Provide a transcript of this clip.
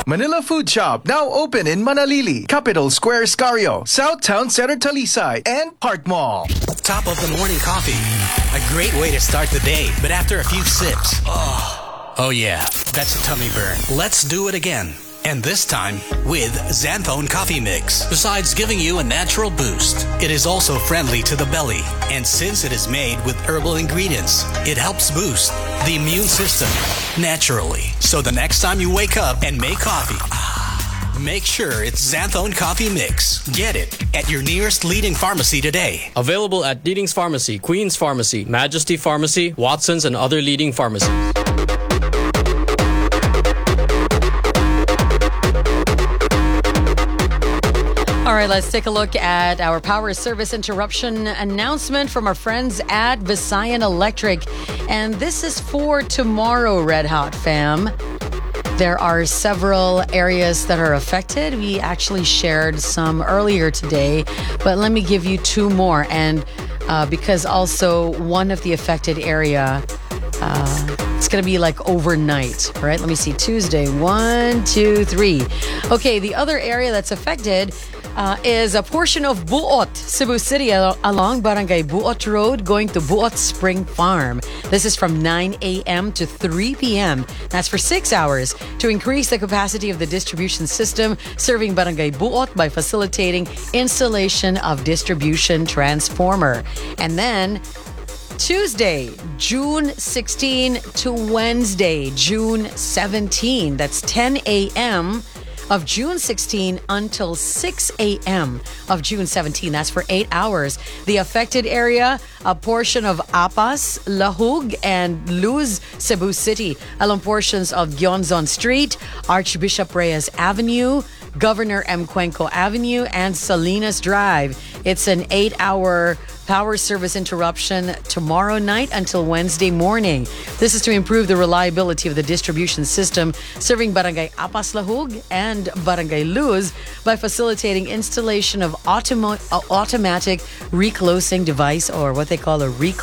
Manila Food Shop, now open in Manalili, Capital Square, Scario, South Town Center, Talisay, and Park Mall. Top of the morning coffee. A great way to start the day, but after a few sips, oh yeah, that's a tummy burn. Let's do it again. And this time with Xanthone Coffee Mix. Besides giving you a natural boost, it is also friendly to the belly. And since it is made with herbal ingredients, it helps boost the immune system naturally. So the next time you wake up and make coffee, make sure it's Xanthone Coffee Mix. Get it at your nearest leading pharmacy today. Available at Leading's Pharmacy, Queen's Pharmacy, Majesty Pharmacy, Watson's, and other leading pharmacies. All right, let's take a look at our power service interruption announcement from our friends at Visayan Electric. And this is for tomorrow, Red Hot fam. There are several areas that are affected. We actually shared some earlier today, but let me give you two more. And because also one of the affected area, it's going to be like overnight, right? Let me see. Tuesday, 1, 2, 3. Okay, the other area that's affected is a portion of Buot, Cebu City, along Barangay Buot Road, going to Buot Spring Farm. This is from 9 a.m. to 3 p.m. That's for 6 hours to increase the capacity of the distribution system serving Barangay Buot by facilitating installation of distribution transformer. And then Tuesday, June 16 to Wednesday, June 17. That's 10 a.m. of June 16 until 6 a.m. of June 17. That's for 8 hours. The affected area, a portion of Apas, Lahug, and Luz, Cebu City, along portions of Gyeonzon Street, Archbishop Reyes Avenue, Governor M. Cuenco Avenue, and Salinas Drive. It's an 8-hour power service interruption tomorrow night until Wednesday morning. This is to improve the reliability of the distribution system serving Barangay Apas Lahug and Barangay Luz by facilitating installation of automatic reclosing device, or what they call a